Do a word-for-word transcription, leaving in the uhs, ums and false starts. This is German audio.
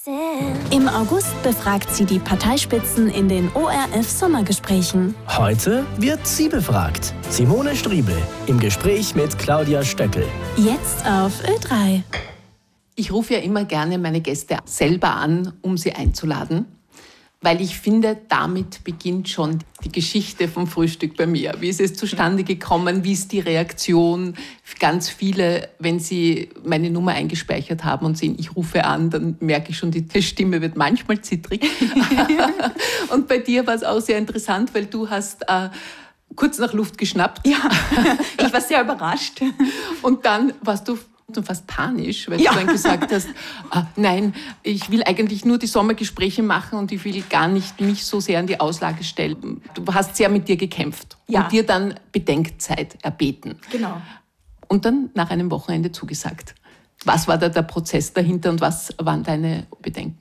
Im August befragt sie die Parteispitzen in den O R F-Sommergesprächen. Heute wird sie befragt. Simone Striebel im Gespräch mit Claudia Stöckel. Jetzt auf Ö drei. Ich rufe ja immer gerne meine Gäste selber an, um sie einzuladen, weil ich finde, damit beginnt schon die Geschichte vom Frühstück bei mir. Wie ist es zustande gekommen? Wie ist die Reaktion? Ganz viele, wenn sie meine Nummer eingespeichert haben und sehen, ich rufe an, dann merke ich schon, die Stimme wird manchmal zittrig. Und bei dir war es auch sehr interessant, weil du hast äh, kurz nach Luft geschnappt. Ja, ich war sehr überrascht. Und dann warst du fast panisch, weil ja. du dann gesagt hast, ah, nein, ich will eigentlich nur die Sommergespräche machen und ich will gar nicht mich so sehr an die Auslage stellen. Du hast sehr mit dir gekämpft ja. und dir dann Bedenkzeit erbeten. Genau. Und dann nach einem Wochenende zugesagt. Was war da der Prozess dahinter und was waren deine Bedenken?